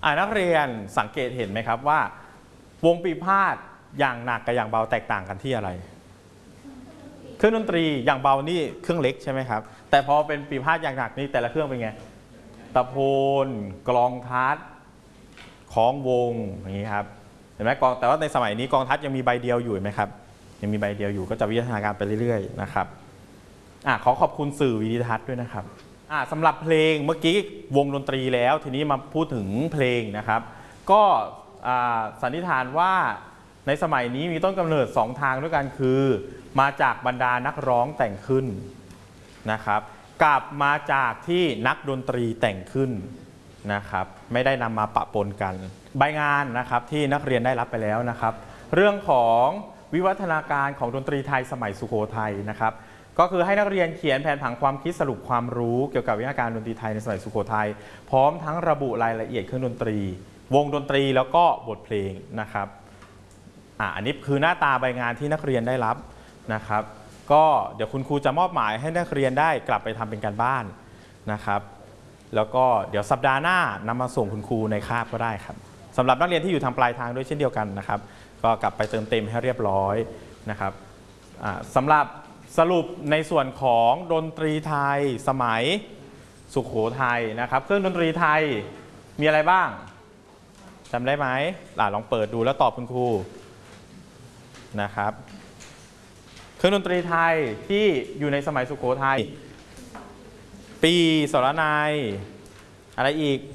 นักเรียนสังเกตเห็นไหมครับว่าวงปีพาทอย่างหนักกับอย่างเบาแตกต่างกันที่อะไรเครื่องดนตรีอย่างเบานี่เครื่องเล็กใช่ไหมครับแต่พอเป็นปีพาทอย่างหนักนี่แต่ละเครื่องเป็นไงตะโพนกลองทัดคล้องวงอย่างนี้ครับเห็นไหมกองแต่ว่าในสมัยนี้กองทัดยังมีใบเดียวอยู่ไหมครับยังมีใบเดียวอยู่ก็จะวิวัฒนาการไปเรื่อยๆนะครับขอขอบคุณสื่อวิดิทัศน์ด้วยนะครับสำหรับเพลงเมื่อกี้วงดนตรีแล้วทีนี้มาพูดถึงเพลงนะครับก็สันนิษฐานว่าในสมัยนี้มีต้นกำเนิด2ทางด้วยกันคือมาจากบรรดานักร้องแต่งขึ้นนะครับกับมาจากที่นักดนตรีแต่งขึ้นนะครับไม่ได้นำมาปะปนกันใบงานนะครับที่นักเรียนได้รับไปแล้วนะครับเรื่องของวิวัฒนาการของดนตรีไทยสมัยสุโขทัยนะครับก็คือให้นักเรียนเขียนแผนผังความคิดสรุปความรู้เกี่ยวกับวิวัฒนาการดนตรีไทยในสมัยสุโขทัยพร้อมทั้งระบุรายละเอียดเครื่องดนตรีวงดนตรีแล้วก็บทเพลงนะครับอันนี้คือหน้าตาใบงานที่นักเรียนได้รับนะครับก็เดี๋ยวคุณครูจะมอบหมายให้นักเรียนได้กลับไปทำเป็นการบ้านนะครับแล้วก็เดี๋ยวสัปดาห์หน้านำมาส่งคุณครูในคาบก็ได้ครับสำหรับนักเรียนที่อยู่ทางปลายทางด้วยเช่นเดียวกันนะครับก็กลับไปเติมเต็มให้เรียบร้อยนะครับสำหรับสรุปในส่วนของดนตรีไทยสมัยสุโขทัยนะครับเครื่องดนตรีไทยมีอะไรบ้างจำได้ไหมลองเปิดดูแล้วตอบคุณครูนะครับเครื่องดนตรีไทยที่อยู่ในสมัยสุโขทัยปีสรนัยอะไรอีก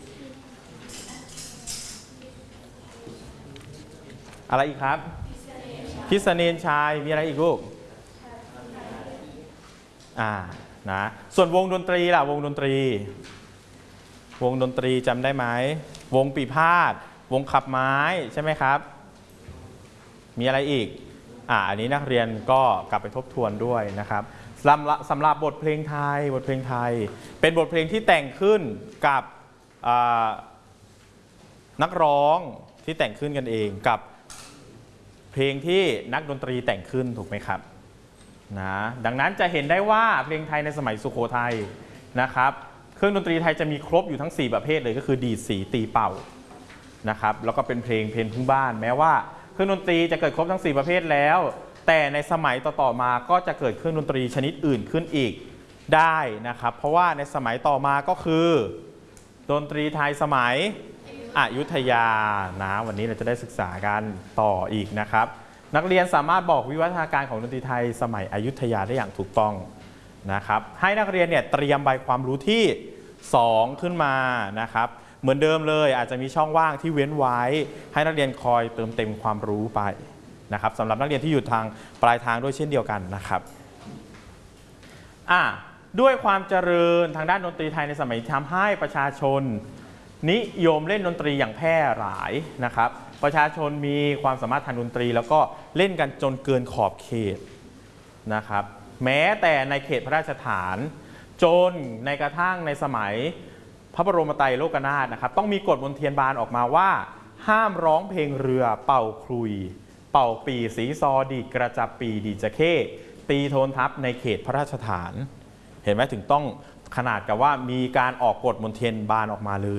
อะไรอีกครับพิษเนรชัยมีอะไรอีกลูกนะส่วนวงดนตรีล่ะวงดนตรีจำได้ไหมวงปีพาทวงขับไม้ใช่ไหมครับมีอะไรอีกอันนี้นักเรียนก็กลับไปทบทวนด้วยนะครับสำหรับบทเพลงไทยเป็นบทเพลงที่แต่งขึ้นกับนักร้องที่แต่งขึ้นกันเองกับเพลงที่นักดนตรีแต่งขึ้นถูกไหมครับนะดังนั้นจะเห็นได้ว่าเพลงไทยในสมัยสุโขทัยนะครับเครื่องดนตรีไทยจะมีครบอยู่ทั้ง4ประเภทเลยก็คือดีดสีตีเป่านะครับแล้วก็เป็นเพลงพื้นบ้านแม้ว่าเครื่องดนตรีจะเกิดครบทั้ง4ประเภทแล้วแต่ในสมัยต่อมาก็จะเกิดเครื่องดนตรีชนิดอื่นขึ้นอีกได้นะครับเพราะว่าในสมัยต่อมาก็คือดนตรีไทยสมัยอยุธยานะวันนี้เราจะได้ศึกษากันต่ออีกนะครับนักเรียนสามารถบอกวิวัฒนาการของดนตรีไทยสมัยอยุธยาได้อย่างถูกต้องนะครับให้นักเรียนเนี่ยเตรียมใบความรู้ที่2ขึ้นมานะครับเหมือนเดิมเลยอาจจะมีช่องว่างที่เว้นไว้ให้นักเรียนคอยเติมเต็มความรู้ไปนะครับสำหรับนักเรียนที่อยู่ทางปลายทางด้วยเช่นเดียวกันนะครับด้วยความเจริญทางด้านดนตรีไทยในสมัยทำให้ประชาชนนิยมเล่นดนตรีอย่างแพร่หลายนะครับประชาชนมีความสามารถทางดนตรีแล้วก็เล่นกันจนเกินขอบเขตนะครับแม้แต่ในเขตพระราชฐานจนในกระทั่งในสมัยพระบรมไตรโลกนาถนะครับต้องมีกฎมนเทียนบานออกมาว่าห้ามร้องเพลงเรือเป่าครุยเป่าปีสีซอดีกระจับปีดีจะเข้ตีโทนทัพในเขตพระราชฐานเห็นไหมถึงต้องขนาดกับว่ามีการออกกฎมนเทียนบานออกมาเลย